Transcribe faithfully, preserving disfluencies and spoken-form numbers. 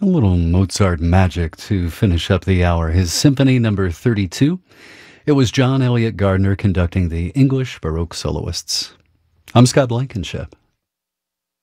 A little Mozart magic to finish up the hour. His Symphony Number thirty-two. It was John Elliott Gardner conducting the English Baroque soloists. I'm Scott Blankenship.